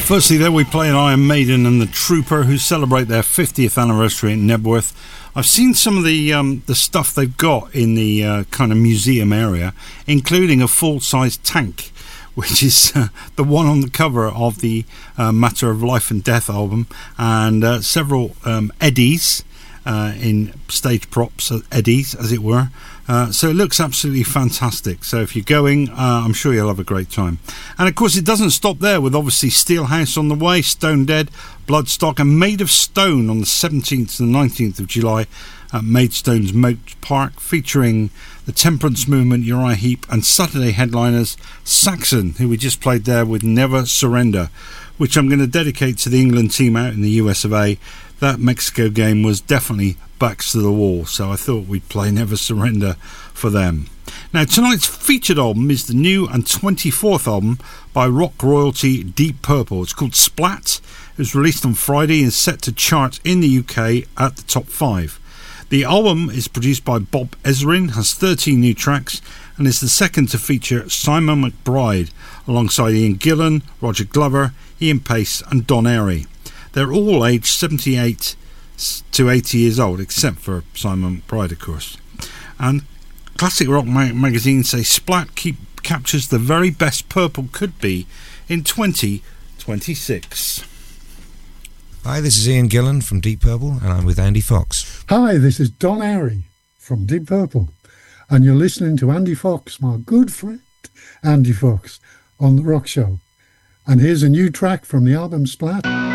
Firstly, there we played Iron Maiden and the Trooper, who celebrate their 50th anniversary in Knebworth. I've seen some of the stuff they've got in the kind of museum area, including a full-size tank, which is the one on the cover of the Matter of Life and Death album, and several eddies in stage props, eddies as it were. So it looks absolutely fantastic. So if you're going, I'm sure you'll have a great time. And of course it doesn't stop there, with obviously Steelhouse on the way, Stone Dead, Bloodstock and Made of Stone on the 17th to the 19th of July at Maidstone's Moat Park, featuring the Temperance Movement, Uriah Heep, and Saturday headliners Saxon, who we just played there with Never Surrender, which I'm going to dedicate to the England team out in the US of A. That Mexico game was definitely backs to the wall, so I thought we'd play Never Surrender for them. Now, tonight's featured album is the new and 24th album by rock royalty Deep Purple. It's called Splat. It was released on Friday and is set to chart in the UK at the top 5. The album is produced by Bob Ezrin, has 13 new tracks, and is the second to feature Simon McBride alongside Ian Gillan, Roger Glover, Ian Pace and Don Airey. They're all aged 78 to 80 years old, except for Simon McBride, of course. And Classic Rock magazine say Splat captures the very best Purple could be in 2026. Hi, this is Ian Gillan from Deep Purple, and I'm with Andy Fox. Hi, this is Don Airey from Deep Purple, and you're listening to Andy Fox, my good friend Andy Fox, on The Rock Show. And here's a new track from the album Splat.